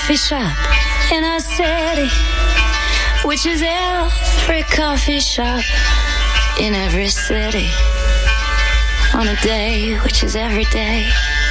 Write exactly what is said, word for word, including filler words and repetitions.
coffee shop in our city, which is every coffee shop in every city, on a day which is every day.